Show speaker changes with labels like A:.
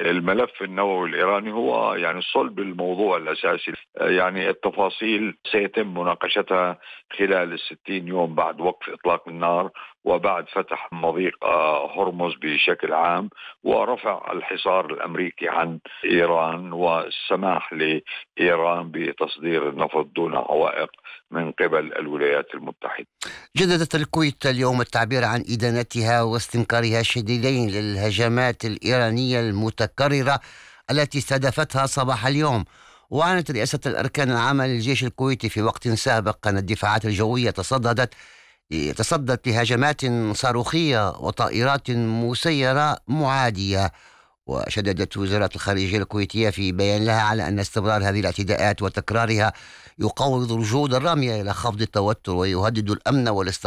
A: الملف النووي الإيراني هو يعني صلب الموضوع الأساسي. يعني التفاصيل سيتم مناقشتها خلال 60 يوم بعد وقف إطلاق النار وبعد فتح مضيق هرمز بشكل عام ورفع الحصار الأمريكي عن إيران والسماح لإيران بتصدير النفط دون عوائق من قبل الولايات المتحدة.
B: جددت الكويت اليوم التعبير عن إدانتها واستنكارها الشديدين للهجمات الإيرانية المتكررة التي استهدفتها صباح اليوم. وأعلنت رئاسة الأركان العامة للجيش الكويتي في وقت سابق أن الدفاعات الجوية تصدت لهجمات صاروخية وطائرات مسيرة معادية. وشددت وزارة الخارجية الكويتية في بيان لها على أن استمرار هذه الاعتداءات وتكرارها يقوض الجهود الرامية إلى خفض التوتر ويهدد الأمن والاستقرار